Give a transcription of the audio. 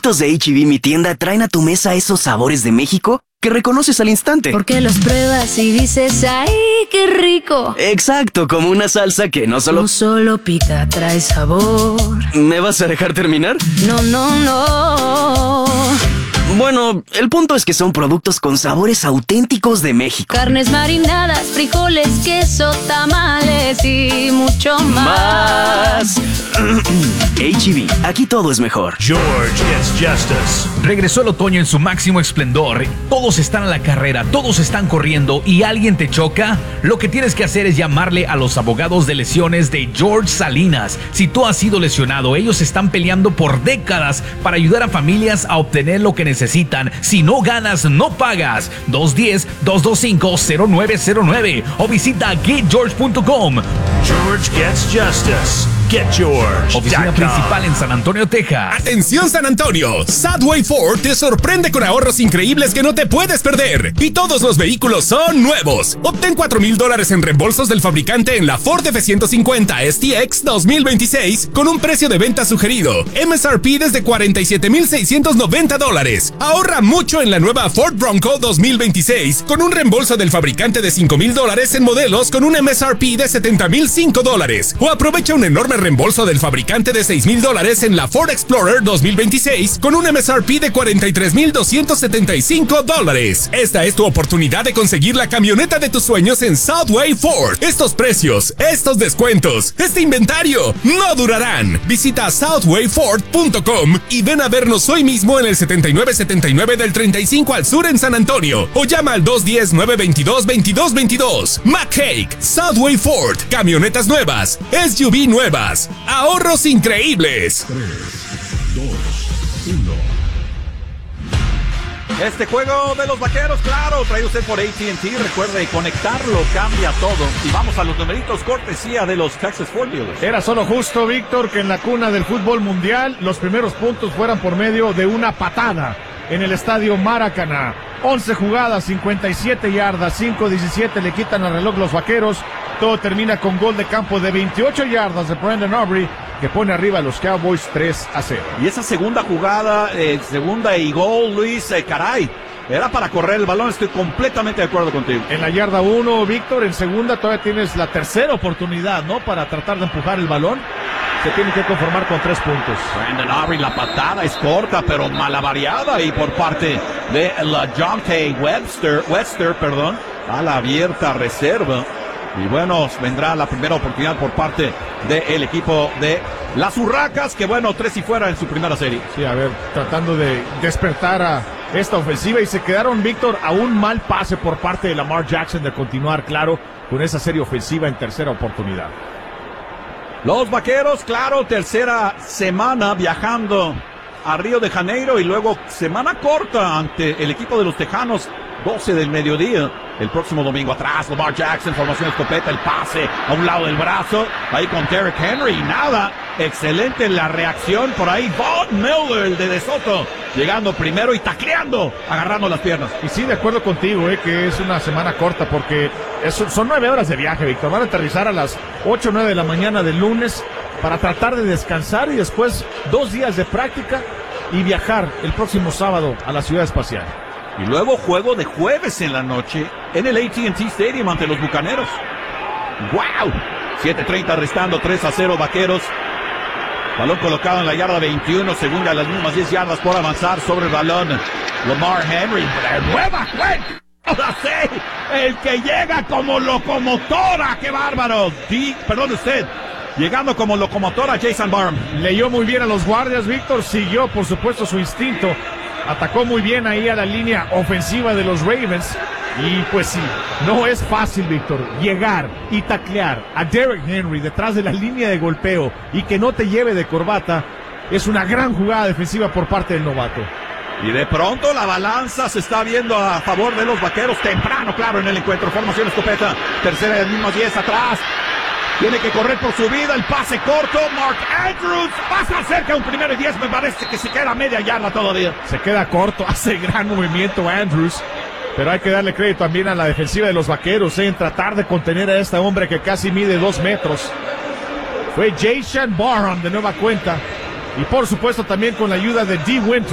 productos de H-E-B Mi Tienda traen a tu mesa esos sabores de México que reconoces al instante. Porque los pruebas y dices, ¡ay, qué rico! Exacto, como una salsa que no solo pica, trae sabor. ¿Me vas a dejar terminar? No. Bueno, el punto es que son productos con sabores auténticos de México. Carnes marinadas, frijoles, queso, tamales y mucho más. H-E-B, aquí todo es mejor. George Gets Justice. Regresó el otoño en su máximo esplendor. Todos están a la carrera, todos están corriendo y alguien te choca. Lo que tienes que hacer es llamarle a los abogados de lesiones de George Salinas. Si tú has sido lesionado, ellos están peleando por décadas para ayudar a familias a obtener lo que necesitan. Si no ganas, no pagas. 210-225-0909 o visita getgeorge.com. George Gets Justice. Get George. Oficina principal en San Antonio, Texas. ¡Atención, San Antonio! Sadway Ford te sorprende con ahorros increíbles que no te puedes perder. Y todos los vehículos son nuevos. Obtén $4,000 en reembolsos del fabricante en la Ford F-150 STX 2026 con un precio de venta sugerido. MSRP desde $47,690. Ahorra mucho en la nueva Ford Bronco 2026 con un reembolso del fabricante de $5,000 en modelos con un MSRP de $70,005. O aprovecha un enorme reembolso del fabricante de $6,000 en la Ford Explorer 2026 con un MSRP de $43,275. Esta es tu oportunidad de conseguir la camioneta de tus sueños en Sadway Ford. Estos precios, estos descuentos, este inventario no durarán. Visita southwayford.com y ven a vernos hoy mismo en el 7979 del 35 al sur en San Antonio o llama al 210-922-2222. McCake, Sadway Ford, camionetas nuevas, SUV nuevas, ahorros increíbles. 3, 2, 1. Este juego de los vaqueros, claro, traído usted por AT&T. Recuerde, conectarlo cambia todo. Y vamos a los numeritos, cortesía de los Texas Ford Dealers. Era solo justo, Víctor, que en la cuna del fútbol mundial los primeros puntos fueran por medio de una patada en el estadio Maracaná. 11 jugadas, 57 yardas, 5-17 le quitan al reloj los vaqueros. Todo termina con gol de campo de 28 yardas de Brandon Aubrey, que pone arriba a los Cowboys 3-0. Y esa segunda jugada, segunda y gol, Luis, caray, era para correr el balón, estoy completamente de acuerdo contigo. En la yarda 1, Víctor, en segunda todavía tienes la tercera oportunidad, ¿no? Para tratar de empujar el balón. Se tiene que conformar con 3 puntos. Brandon Aubrey, la patada es corta, pero malavariada, y por parte de la Jonte Webster, a la abierta reserva. Y bueno, vendrá la primera oportunidad por parte del equipo de las Urracas, que bueno, 3 y fuera en su primera serie. Sí, a ver, tratando de despertar a esta ofensiva, y se quedaron, Víctor, a un mal pase por parte de Lamar Jackson de continuar, claro, con esa serie ofensiva en tercera oportunidad. Los vaqueros, claro, tercera semana viajando a Río de Janeiro y luego semana corta ante el equipo de los Tejanos, 12 del mediodía. El próximo domingo atrás, Lamar Jackson, formación escopeta, el pase a un lado del brazo, ahí con Derrick Henry, y nada, excelente la reacción por ahí, Von Miller, el de DeSoto, llegando primero y tacleando, agarrando las piernas. Y sí, de acuerdo contigo, que es una semana corta, porque son 9 horas de viaje, Víctor. Van a aterrizar a las 8 o 9 de la mañana del lunes para tratar de descansar y después 2 días de práctica y viajar el próximo sábado a la ciudad espacial. Y luego juego de jueves en la noche en el AT&T Stadium ante los Bucaneros. ¡Wow! 7:30 restando, 3-0 Vaqueros. Balón colocado en la yarda 21, según a las mismas 10 yardas por avanzar sobre el balón. Lamar Henry, de nueva cuenta. Ahora sí, el que llega como locomotora, ¡qué bárbaro! Perdón usted, llegando como locomotora Jason Barham. Leyó muy bien a los guardias, Víctor, siguió por supuesto su instinto. Atacó muy bien ahí a la línea ofensiva de los Ravens. Y pues sí, no es fácil, Víctor, llegar y taclear a Derrick Henry detrás de la línea de golpeo y que no te lleve de corbata. Es una gran jugada defensiva por parte del novato. Y de pronto la balanza se está viendo a favor de los Vaqueros temprano, claro, en el encuentro. Formación escopeta, tercera de mismas 10 atrás. Tiene que correr por su vida, el pase corto, Mark Andrews, pasa cerca, un 1º y 10, me parece que se queda a media yarda todavía. Se queda corto, hace gran movimiento Andrews, pero hay que darle crédito también a la defensiva de los Vaqueros, en tratar de contener a este hombre que casi mide 2 metros. Fue Jason Barham de nueva cuenta, y por supuesto también con la ayuda de Dee Winter.